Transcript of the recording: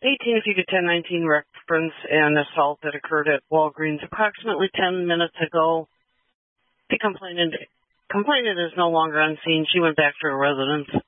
18 if you get 1019 reference and assault that occurred at Walgreens approximately 10 minutes ago. The complainant is no longer on scene. She went back to her residence.